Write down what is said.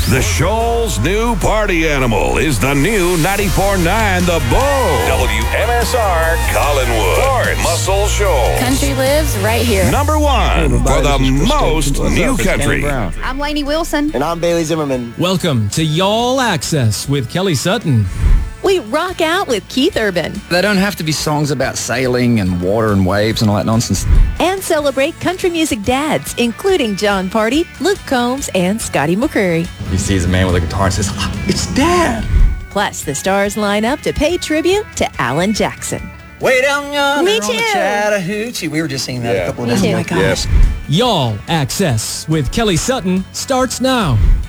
The Shoal's new party animal is the new 94.9 The Bull. WMSR, Collinwood, Florence, Muscle Shoals. Country lives right here. Number one for the most new country. I'm Lainey Wilson. And I'm Bailey Zimmerman. Welcome to Y'all Access with Kelly Sutton. We rock out with Keith Urban. They don't have to be songs about sailing and water and waves and all that nonsense. And celebrate country music dads, including John Party, Luke Combs, and Scotty McCreery. He sees a man with a guitar and says, "It's Dad." Plus, the stars line up to pay tribute to Alan Jackson. Way down yonder Me on the too. Chattahoochee. We were just singing that a couple of Me days too. ago. Oh my gosh. Yes. Y'all Access with Kelly Sutton starts now.